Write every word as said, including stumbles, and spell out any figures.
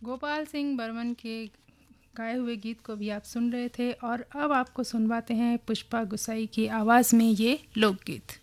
गोपाल सिंह बर्मन के गाए हुए गीत को भी आप सुन रहे थे और अब आपको सुनवाते हैं पुष्पा गुसाई की आवाज़ में ये लोकगीत।